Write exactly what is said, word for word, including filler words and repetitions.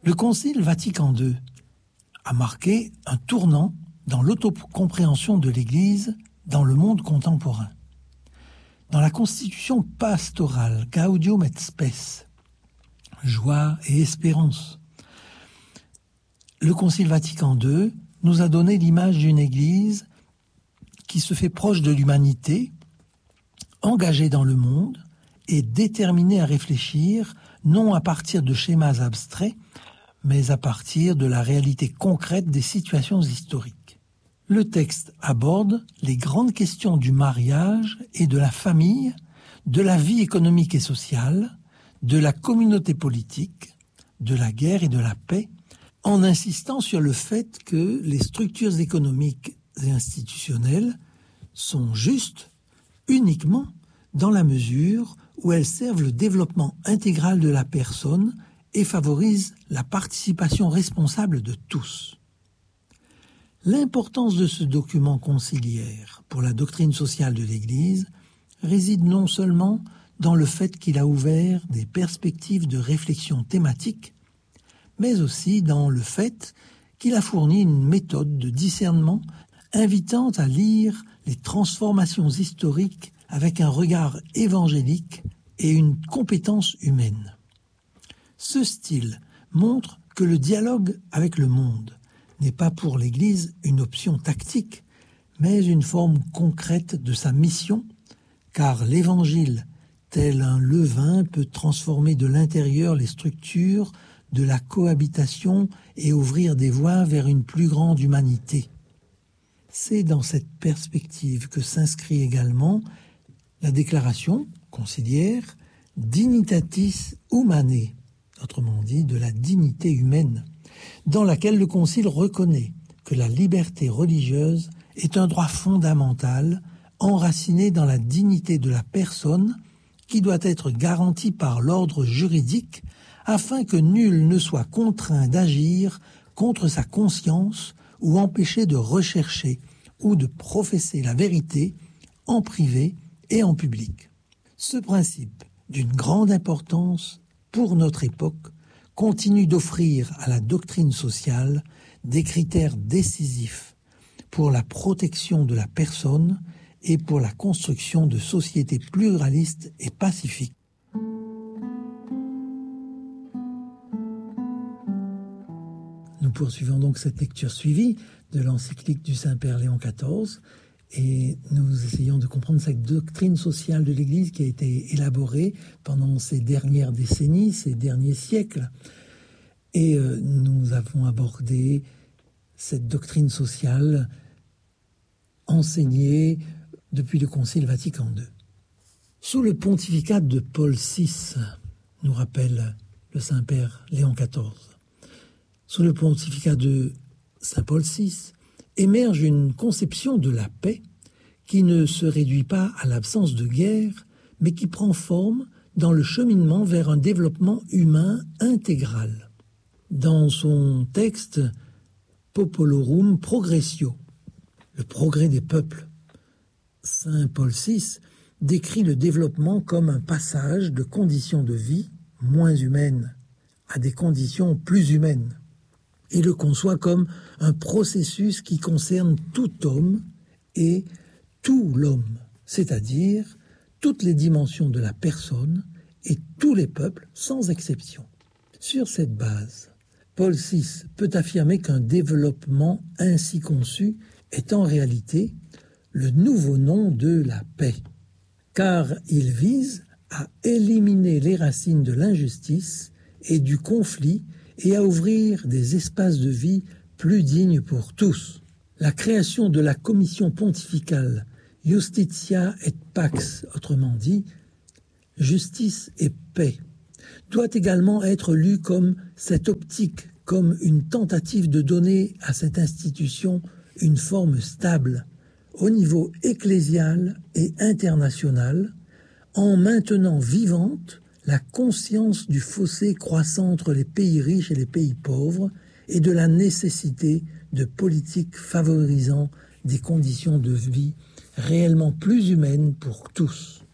Le Concile Vatican deux a marqué un tournant dans l'autocompréhension de l'Église dans le monde contemporain. Dans la constitution pastorale Gaudium et Spes, joie et espérance, le Concile Vatican deux nous a donné l'image d'une Église qui se fait proche de l'humanité, engagée dans le monde et déterminée à réfléchir non à partir de schémas abstraits, mais à partir de la réalité concrète des situations historiques. Le texte aborde les grandes questions du mariage et de la famille, de la vie économique et sociale, de la communauté politique, de la guerre et de la paix, en insistant sur le fait que les structures économiques et institutionnelles sont justes uniquement dans la mesure où elles servent le développement intégral de la personne et favorisent la participation responsable de tous. L'importance de ce document conciliaire pour la doctrine sociale de l'Église réside non seulement dans le fait qu'il a ouvert des perspectives de réflexion thématique, mais aussi dans le fait qu'il a fourni une méthode de discernement invitant à lire les transformations historiques avec un regard évangélique et une compétence humaine. Ce style montre que le dialogue avec le monde n'est pas pour l'Église une option tactique, mais une forme concrète de sa mission, car l'Évangile, tel un levain, peut transformer de l'intérieur les structures de la cohabitation et ouvrir des voies vers une plus grande humanité. C'est dans cette perspective que s'inscrit également la déclaration conciliaire Dignitatis Humanae, autrement dit de la dignité humaine, dans laquelle le Concile reconnaît que la liberté religieuse est un droit fondamental enraciné dans la dignité de la personne qui doit être garantie par l'ordre juridique afin que nul ne soit contraint d'agir contre sa conscience ou empêché de rechercher ou de professer la vérité en privé et en public. Ce principe, d'une grande importance pour notre époque, continue d'offrir à la doctrine sociale des critères décisifs pour la protection de la personne et pour la construction de sociétés pluralistes et pacifiques. Nous poursuivons donc cette lecture suivie de l'encyclique du Saint-Père Léon quatorze et nous essayons de comprendre cette doctrine sociale de l'Église qui a été élaborée pendant ces dernières décennies, ces derniers siècles. Et euh, nous avons abordé cette doctrine sociale enseignée depuis le Concile Vatican deux. Sous le pontificat de Paul six, nous rappelle le Saint-Père Léon quatorze, sous le pontificat de Saint Paul six, émerge une conception de la paix qui ne se réduit pas à l'absence de guerre, mais qui prend forme dans le cheminement vers un développement humain intégral. Dans son texte Popolorum Progressio, le progrès des peuples, Saint Paul six décrit le développement comme un passage de conditions de vie moins humaines à des conditions plus humaines, et le conçoit comme un processus qui concerne tout homme et tout l'homme, c'est-à-dire toutes les dimensions de la personne et tous les peuples sans exception. Sur cette base, Paul six peut affirmer qu'un développement ainsi conçu est en réalité le nouveau nom de la paix, car il vise à éliminer les racines de l'injustice et du conflit et à ouvrir des espaces de vie plus dignes pour tous. La création de la commission pontificale Justitia et Pax, autrement dit, justice et paix, doit également être lue comme cette optique, comme une tentative de donner à cette institution une forme stable au niveau ecclésial et international, en maintenant vivante la conscience du fossé croissant entre les pays riches et les pays pauvres et de la nécessité de politiques favorisant des conditions de vie réellement plus humaines pour tous.